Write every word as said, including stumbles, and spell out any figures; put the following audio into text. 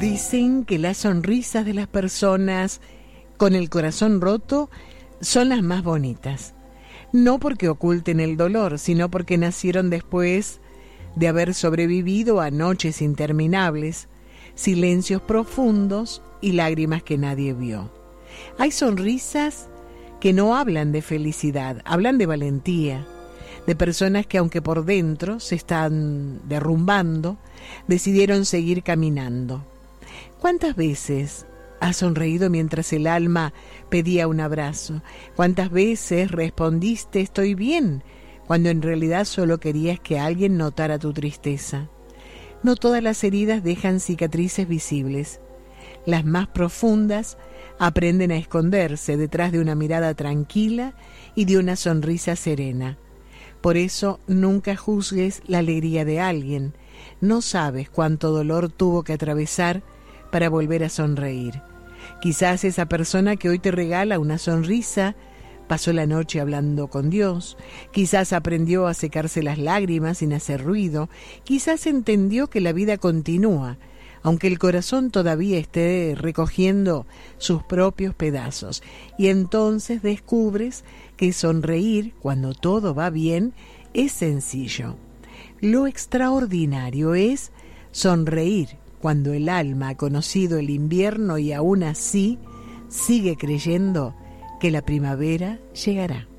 Dicen que las sonrisas de las personas con el corazón roto son las más bonitas. No porque oculten el dolor, sino porque nacieron después de haber sobrevivido a noches interminables, silencios profundos y lágrimas que nadie vio. Hay sonrisas que no hablan de felicidad, hablan de valentía, de personas que aunque por dentro se están derrumbando, decidieron seguir caminando. ¿Cuántas veces has sonreído mientras el alma pedía un abrazo? ¿Cuántas veces respondiste estoy bien, cuando en realidad solo querías que alguien notara tu tristeza? No todas las heridas dejan cicatrices visibles. Las más profundas aprenden a esconderse detrás de una mirada tranquila y de una sonrisa serena. Por eso nunca juzgues la alegría de alguien. No sabes cuánto dolor tuvo que atravesar para volver a sonreír. Quizás esa persona que hoy te regala una sonrisa pasó la noche hablando con Dios, quizás aprendió a secarse las lágrimas sin hacer ruido, quizás entendió que la vida continúa, aunque el corazón todavía esté recogiendo sus propios pedazos. Y entonces descubres que sonreír cuando todo va bien es sencillo. Lo extraordinario es sonreír cuando el alma ha conocido el invierno y aún así sigue creyendo que la primavera llegará.